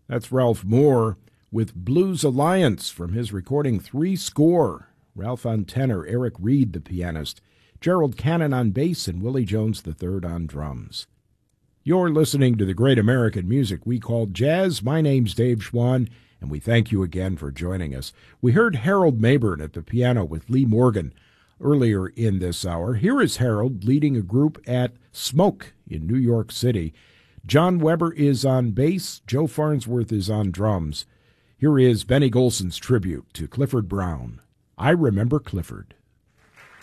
That's Ralph Moore with Blues Alliance from his recording Three Score. Ralph on tenor, Eric Reed the pianist, Gerald Cannon on bass, and Willie Jones III on drums. You're listening to the great American music we call jazz. My name's Dave Schwann, and we thank you again for joining us. We heard Harold Mabern at the piano with Lee Morgan earlier in this hour. Here is Harold leading a group at Smoke in New York City. John Weber is on bass, Joe Farnsworth is on drums. Here is Benny Golson's tribute to Clifford Brown. I Remember Clifford.